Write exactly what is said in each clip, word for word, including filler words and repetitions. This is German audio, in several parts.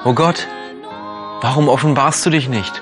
O Gott, warum offenbarst du dich nicht?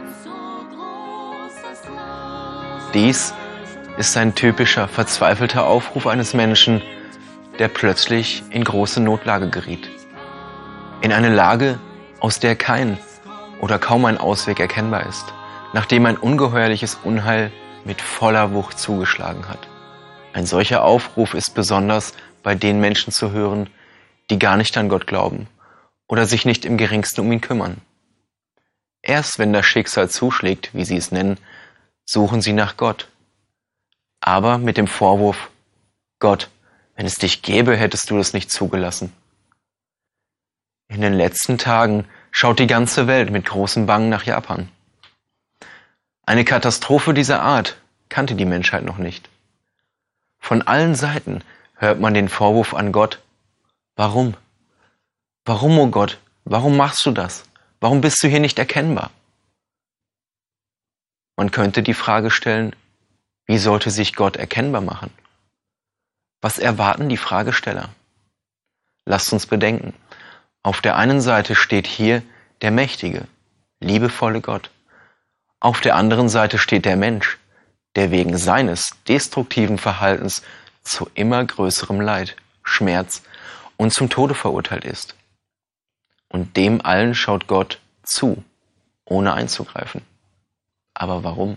Dies ist ein typischer, verzweifelter Aufruf eines Menschen, der plötzlich in große Notlage geriet. In eine Lage, aus der kein oder kaum ein Ausweg erkennbar ist, nachdem ein ungeheuerliches Unheil mit voller Wucht zugeschlagen hat. Ein solcher Aufruf ist besonders bei den Menschen zu hören, die gar nicht an Gott glauben oder sich nicht im geringsten um ihn kümmern. Erst wenn das Schicksal zuschlägt, wie sie es nennen, suchen sie nach Gott. Aber mit dem Vorwurf: Gott, wenn es dich gäbe, hättest du das nicht zugelassen. In den letzten Tagen schaut die ganze Welt mit großem Bangen nach Japan. Eine Katastrophe dieser Art kannte die Menschheit noch nicht. Von allen Seiten hört man den Vorwurf an Gott: Warum? Warum, oh Gott? Warum machst du das? Warum bist du hier nicht erkennbar? Man könnte die Frage stellen: Wie sollte sich Gott erkennbar machen? Was erwarten die Fragesteller? Lasst uns bedenken: Auf der einen Seite steht hier der mächtige, liebevolle Gott. Auf der anderen Seite steht der Mensch, der wegen seines destruktiven Verhaltens zu immer größerem Leid, Schmerz und zum Tode verurteilt ist. Und dem allen schaut Gott zu, ohne einzugreifen. Aber warum?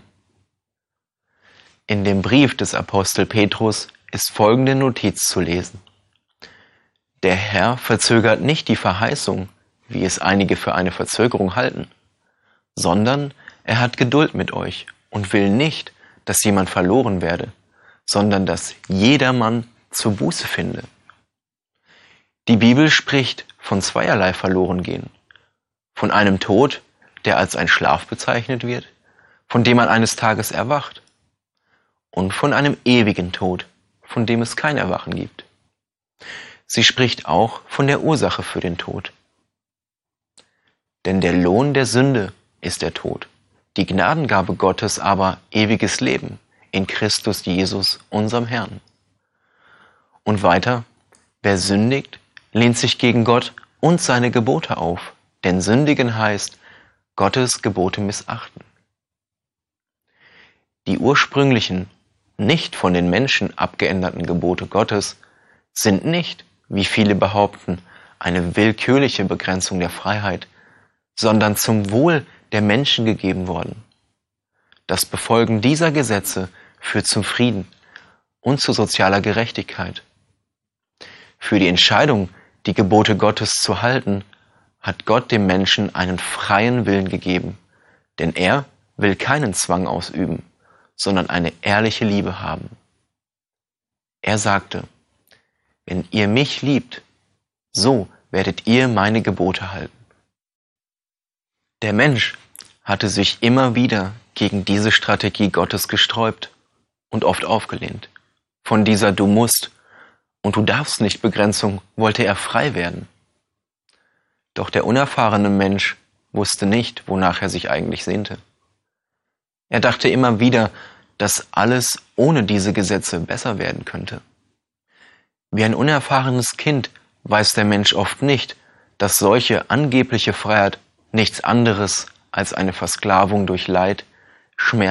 In dem Brief des Apostel Petrus ist folgende Notiz zu lesen: Der Herr verzögert nicht die Verheißung, wie es einige für eine Verzögerung halten, sondern er hat Geduld mit euch und will nicht, dass jemand verloren werde, sondern dass jedermann zur Buße finde. Die Bibel spricht von zweierlei Verlorengehen: Von einem Tod, der als ein Schlaf bezeichnet wird, von dem man eines Tages erwacht, und von einem ewigen Tod, von dem es kein Erwachen gibt. Sie spricht auch von der Ursache für den Tod. Denn der Lohn der Sünde ist der Tod, die Gnadengabe Gottes aber ewiges Leben in Christus Jesus, unserem Herrn. Und weiter: Wer sündigt, lehnt sich gegen Gott und seine Gebote auf, denn sündigen heißt Gottes Gebote missachten. Die ursprünglichen, nicht von den Menschen abgeänderten Gebote Gottes sind nicht, wie viele behaupten, eine willkürliche Begrenzung der Freiheit, sondern zum Wohl der Menschen gegeben worden. Das Befolgen dieser Gesetze führt zum Frieden und zu sozialer Gerechtigkeit. Für die Entscheidung, die Gebote Gottes zu halten, hat Gott dem Menschen einen freien Willen gegeben, denn er will keinen Zwang ausüben, sondern eine ehrliche Liebe haben. Er sagte: Wenn ihr mich liebt, so werdet ihr meine Gebote halten. Der Mensch hatte sich immer wieder gegen diese Strategie Gottes gesträubt und oft aufgelehnt. Von dieser Du musst und du darfst nicht Begrenzung wollte er frei werden. Doch der unerfahrene Mensch wusste nicht, wonach er sich eigentlich sehnte. Er dachte immer wieder, dass alles ohne diese Gesetze besser werden könnte. Wie ein unerfahrenes Kind weiß der Mensch oft nicht, dass solche angebliche Freiheit nichts anderes als eine Versklavung durch Leid, Schmerz